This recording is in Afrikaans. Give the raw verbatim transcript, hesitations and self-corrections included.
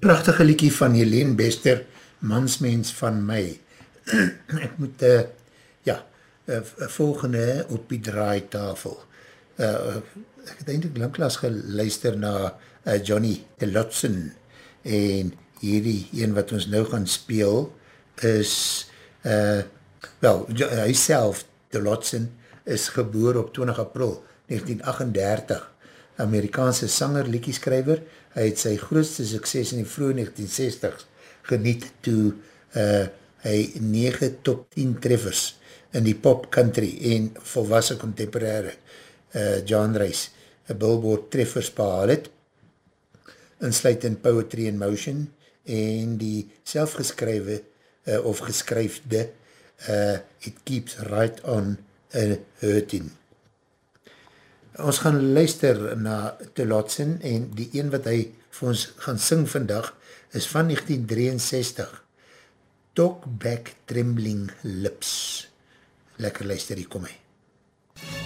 Prachtige liedjie van Helene Bester, Mansmens van my. Ek moet, uh, ja, uh, volgende op die draaitafel. Uh, ek het eindelijk langklaas geluister na uh, Johnny Tillotson, en hierdie een wat ons nou gaan speel, is, uh, wel, hy self, Tillotson, is geboor op twintig april negentien agt dertig, Amerikaanse sanger, liedjeskrywer. Hy het sy grootste sukses in die vroege negentien sestig geniet toe uh, hy nege top tien treffers in die pop, country en volwassen contemporaire uh, genres, Billboard treffers behaal het, insluit in Poetry in Motion en die selfgeskrywe uh, of geskryfde uh, It Keeps Right On uh, Hurting. Ons gaan luister na Tillotson en die een wat hy vir ons gaan sing vandag is van negentien drieënsestig. Talk Back Trembling Lips. Lekker luister, hier kom hy.